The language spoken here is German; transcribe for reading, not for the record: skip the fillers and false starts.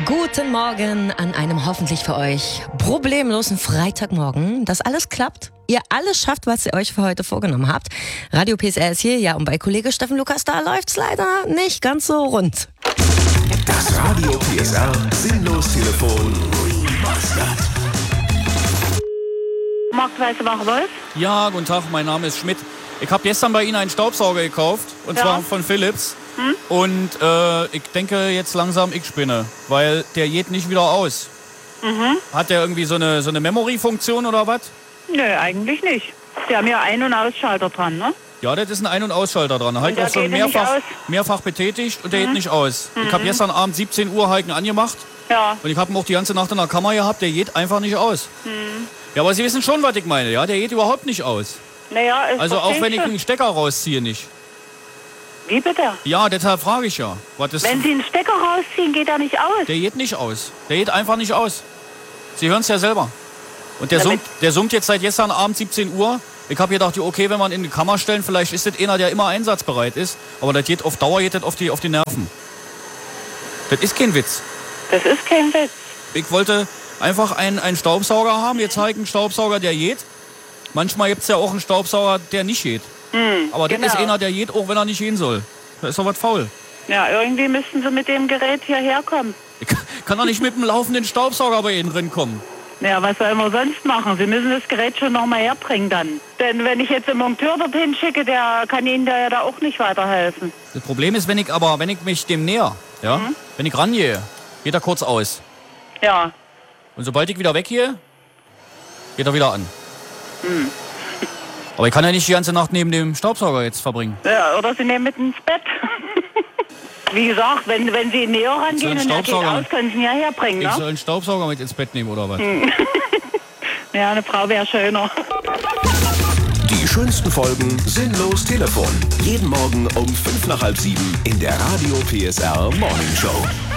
Guten Morgen an einem hoffentlich für euch problemlosen Freitagmorgen, dass alles klappt. Ihr alles schafft, was ihr euch für heute vorgenommen habt. Radio PSR ist hier, ja, und bei Kollege Steffen Lukas, da läuft's leider nicht ganz so rund. Das Radio PSR Sinnlos-Telefon. Markt Weiße-Wache-Wolf? Ja, guten Tag, mein Name ist Schmidt. Ich habe gestern bei Ihnen einen Staubsauger gekauft, und zwar von Philips. Und ich denke jetzt langsam, ich spinne, weil der geht nicht wieder aus. Hat der irgendwie so eine Memory-Funktion oder was? Nö, eigentlich nicht. Die haben ja Ein- und Ausschalter dran, ne? Ja, das ist ein Ein- und Ausschalter dran. Halt der auch schon geht nicht aus? mehrfach betätigt und der geht nicht aus. Ich habe gestern Abend 17 Uhr halt ihn angemacht Ja. und ich habe ihn auch die ganze Nacht in der Kammer gehabt, der geht einfach nicht aus. Ja, aber Sie wissen schon, was ich meine, ja? Der geht überhaupt nicht aus. Naja, ist Also auch wenn ich schon. einen Stecker rausziehe, nicht. Wie bitte? Ja, deshalb frage ich ja. Was ist, Wenn Sie einen Stecker rausziehen, geht er nicht aus. der geht nicht aus. Der geht einfach nicht aus. Sie hören es ja selber. Und der Damit- summt jetzt seit gestern Abend 17 Uhr. Ich habe gedacht, okay, wenn wir ihn in die Kammer stellen, vielleicht ist das einer, der immer einsatzbereit ist. Aber das geht auf Dauer geht das auf die Nerven. Das ist kein Witz. Das ist kein Witz. Ich wollte einfach einen Staubsauger haben. Jetzt habe ich einen Staubsauger, der geht. Manchmal gibt es ja auch einen Staubsauger, der nicht geht. Aber das genau. ist einer, der geht, auch wenn er nicht gehen soll. Da ist doch was faul. Ja, irgendwie müssten Sie mit dem Gerät hierher kommen. Ich kann doch nicht mit dem laufenden Staubsauger bei Ihnen drin kommen. Ja, was sollen wir sonst machen? Sie müssen das Gerät schon noch mal herbringen dann. Denn wenn ich jetzt einen Monteur dorthin schicke, der kann Ihnen da auch nicht weiterhelfen. Das Problem ist, wenn ich mich dem näher, ja, wenn ich rangehe, geht er kurz aus. Ja. Und sobald ich wieder weggehe, geht er wieder an. Aber ich kann ja nicht die ganze Nacht neben dem Staubsauger jetzt verbringen. Ja, oder Sie nehmen mit ins Bett. Wie gesagt, wenn Sie näher rangehen und er geht Staubsauger- aus, können Sie ihn ja herbringen, Ich ne? soll einen Staubsauger mit ins Bett nehmen oder was? Ja, eine Frau wäre schöner. Die schönsten Folgen Sinnlos Telefon. Jeden Morgen um 5 nach halb 7 in der Radio PSR Morning Show.